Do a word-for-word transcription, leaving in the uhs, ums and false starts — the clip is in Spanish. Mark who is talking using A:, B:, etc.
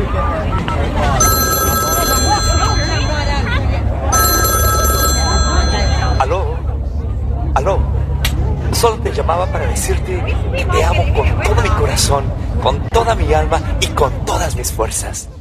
A: Aló, aló. Solo te llamaba para decirte que te amo con todo mi corazón, con toda mi alma y con todas mis fuerzas.